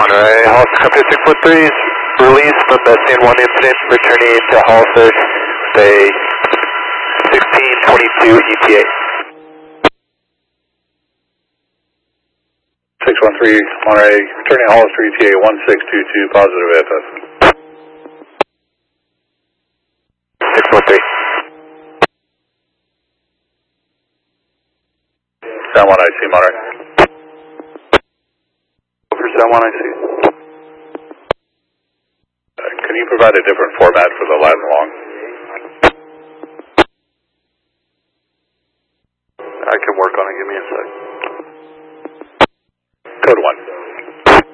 Monterey, Hollister Company 613 is released from the San Juan incident, returning to Hollister, say 1622 ETA. 613 Monterey, returning Hollister ETA 1622, positive FS. 613. San Juan IC, Monterey. For San Juan IC. Can you provide a different format for the line long? I can work on it, give me a sec. Code 1.